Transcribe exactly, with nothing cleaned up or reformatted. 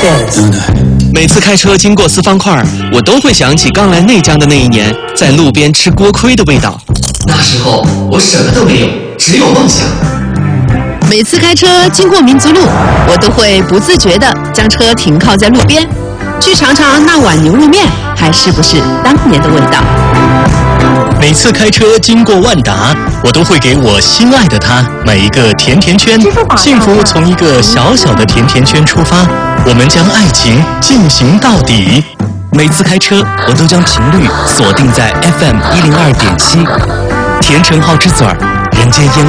每次开车经过四方块，我都会想起刚来内江的那一年，在路边吃锅盔的味道。 那时候我什么都没有，只有梦想。 每次开车经过民族路，我都会不自觉地将车停靠在路边，去尝尝那碗牛肉面还是不是当年的味道。 每次开车经过万达，我都会给我心爱的他买一个甜甜圈。幸福从一个小小的甜甜圈出发，我们将爱情进行到底。 每次开车，我都将频率锁定在 F M 一零二点七，甜橙好之嘴儿，人间烟